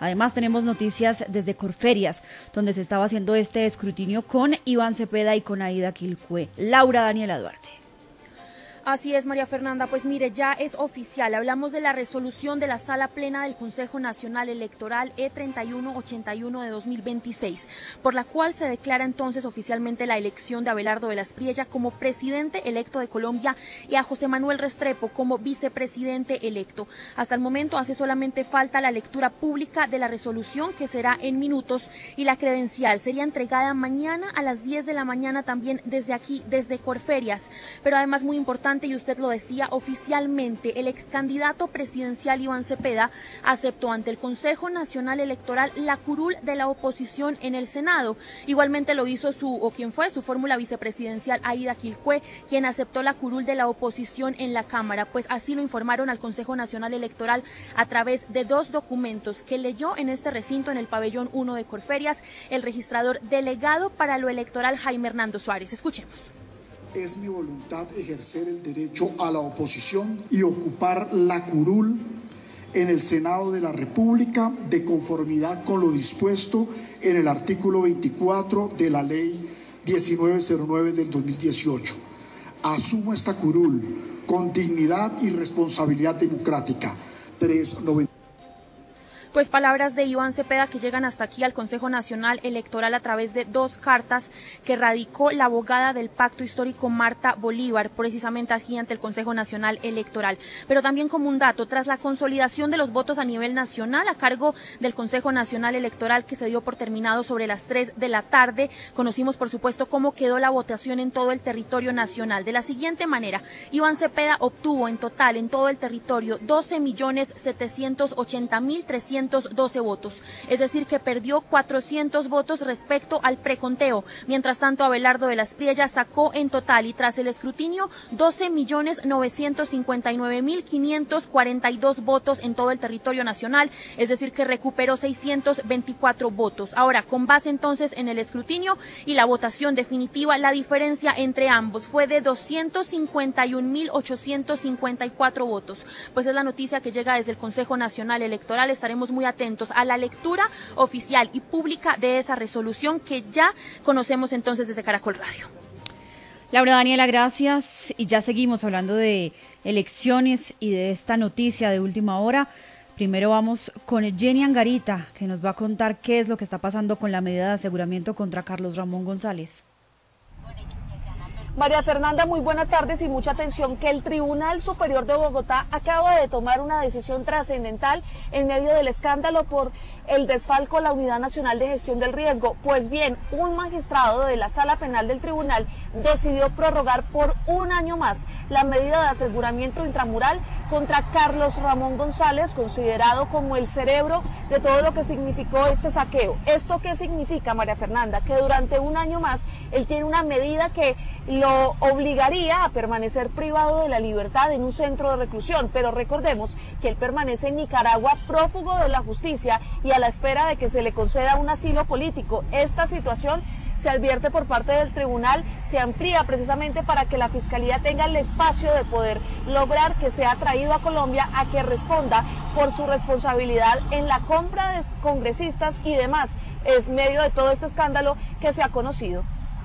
Además, tenemos noticias desde Corferias, donde se estaba haciendo este escrutinio con Iván Cepeda y con Aida Quilpué. Laura Daniela Duarte. Así es, María Fernanda. Pues mire, ya es oficial. Hablamos de la resolución de la Sala Plena del Consejo Nacional Electoral E3181 de 2026, por la cual se declara entonces oficialmente la elección de Abelardo de la Espriella como presidente electo de Colombia y a José Manuel Restrepo como vicepresidente electo. Hasta el momento hace solamente falta la lectura pública de la resolución, que será en minutos, y la credencial sería entregada mañana a las 10 de la mañana también desde aquí, desde Corferias. Pero además, muy importante, y usted lo decía, oficialmente el ex candidato presidencial Iván Cepeda aceptó ante el Consejo Nacional Electoral la curul de la oposición en el Senado. Igualmente lo hizo quien fue su fórmula vicepresidencial, Aida Quilpué, quien aceptó la curul de la oposición en la Cámara. Pues así lo informaron al Consejo Nacional Electoral a través de 2 documentos que leyó en este recinto, en el pabellón 1 de Corferias, el registrador delegado para lo electoral, Jaime Hernando Suárez. Escuchemos. Es mi voluntad ejercer el derecho a la oposición y ocupar la curul en el Senado de la República de conformidad con lo dispuesto en el artículo 24 de la Ley 1909 del 2018. Asumo esta curul con dignidad y responsabilidad democrática. 390. Pues palabras de Iván Cepeda que llegan hasta aquí al Consejo Nacional Electoral a través de 2 cartas que radicó la abogada del Pacto Histórico, Marta Bolívar, precisamente aquí ante el Consejo Nacional Electoral. Pero también como un dato, tras la consolidación de los votos a nivel nacional a cargo del Consejo Nacional Electoral, que se dio por terminado sobre las 3 de la tarde, conocimos por supuesto cómo quedó la votación en todo el territorio nacional. De la siguiente manera, Iván Cepeda obtuvo en total en todo el territorio 12.780.312 votos, es decir que perdió 400 votos respecto al preconteo. Mientras tanto, Abelardo de la Espriella sacó en total y tras el escrutinio 12.959.542 votos en todo el territorio nacional, es decir que recuperó 624 votos. Ahora, con base entonces en el escrutinio y la votación definitiva, la diferencia entre ambos fue de 251.854 votos. Pues es la noticia que llega desde el Consejo Nacional Electoral. Estaremos muy atentos a la lectura oficial y pública de esa resolución que ya conocemos entonces desde Caracol Radio. Laura Daniela, gracias. Y ya seguimos hablando de elecciones y de esta noticia de última hora. Primero vamos con Jenny Angarita, que nos va a contar qué es lo que está pasando con la medida de aseguramiento contra Carlos Ramón González. María Fernanda, muy buenas tardes y mucha atención, que el Tribunal Superior de Bogotá acaba de tomar una decisión trascendental en medio del escándalo por el desfalco a la Unidad Nacional de Gestión del Riesgo. Pues bien, un magistrado de la Sala Penal del Tribunal decidió prorrogar por 1 año más la medida de aseguramiento intramural contra Carlos Ramón González, considerado como el cerebro de todo lo que significó este saqueo. ¿Esto qué significa, María Fernanda? Que durante 1 año más él tiene una medida que lo obligaría a permanecer privado de la libertad en un centro de reclusión, pero recordemos que él permanece en Nicaragua prófugo de la justicia y a la espera de que se le conceda un asilo político. Esta situación, se advierte por parte del tribunal, se amplía precisamente para que la Fiscalía tenga el espacio de poder lograr que sea traído a Colombia a que responda por su responsabilidad en la compra de congresistas y demás, en medio de todo este escándalo que se ha conocido.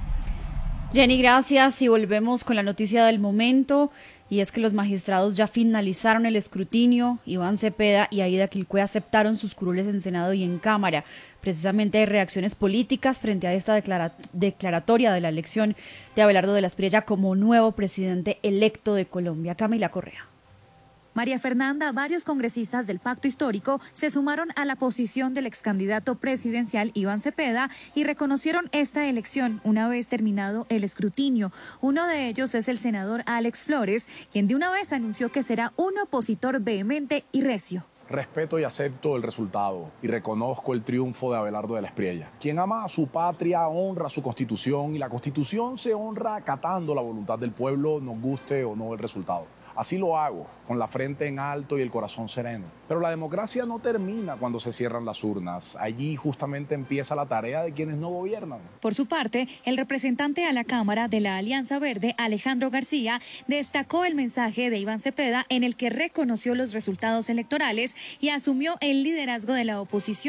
Jenny, gracias, y volvemos con la noticia del momento, y es que los magistrados ya finalizaron el escrutinio. Iván Cepeda y Aida Quilpué aceptaron sus curules en Senado y en Cámara. Precisamente hay reacciones políticas frente a esta declaratoria de la elección de Abelardo de la Espriella como nuevo presidente electo de Colombia. Camila Correa. María Fernanda, varios congresistas del Pacto Histórico se sumaron a la posición del ex candidato presidencial Iván Cepeda y reconocieron esta elección una vez terminado el escrutinio. Uno de ellos es el senador Alex Flores, quien de una vez anunció que será un opositor vehemente y recio. Respeto y acepto el resultado y reconozco el triunfo de Abelardo de la Espriella. Quien ama a su patria honra su Constitución y la Constitución se honra acatando la voluntad del pueblo, nos guste o no el resultado. Así lo hago, con la frente en alto y el corazón sereno. Pero la democracia no termina cuando se cierran las urnas. Allí justamente empieza la tarea de quienes no gobiernan. Por su parte, el representante a la Cámara de la Alianza Verde, Alejandro García, destacó el mensaje de Iván Cepeda en el que reconoció los resultados electorales y asumió el liderazgo de la oposición.